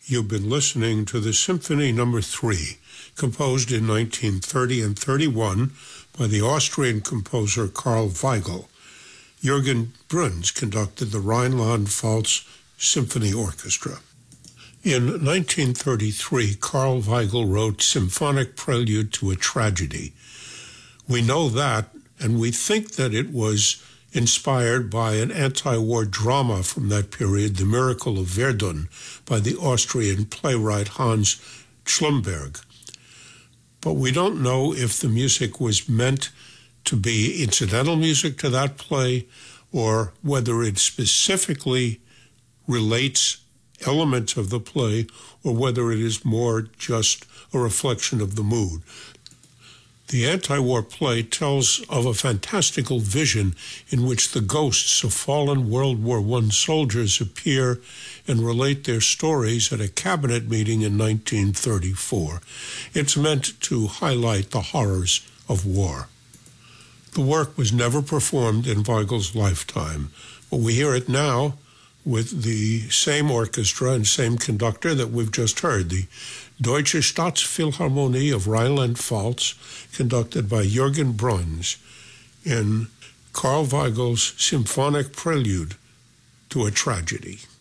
You've been listening to the Symphony No. 3, composed in 1930 and 31 by the Austrian composer Karl Weigel. Jürgen Bruns conducted the Rhineland-Pfalz Symphony Orchestra. In 1933, Karl Weigel wrote Symphonic Prelude to a Tragedy. We know that, and we think that it was inspired by an anti-war drama from that period, The Miracle of Verdun, by the Austrian playwright Hans Schlumberg. But we don't know if the music was meant to be incidental music to that play or whether it specifically relates elements of the play or whether it is more just a reflection of the mood. The anti-war play tells of a fantastical vision in which the ghosts of fallen World War I soldiers appear and relate their stories at a cabinet meeting in 1934. It's meant to highlight the horrors of war. The work was never performed in Weigel's lifetime, but we hear it now with the same orchestra and same conductor that we've just heard, the Deutsche Staatsphilharmonie of Rhineland-Pfalz, conducted by Jürgen Bruns in Karl Weigel's Symphonic Prelude to a Tragedy.